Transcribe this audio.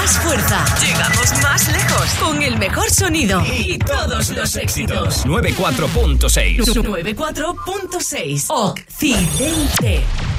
más fuerza. Llegamos más lejos. Con el mejor sonido. Y todos los éxitos. 94.6. 94.6. Occidente.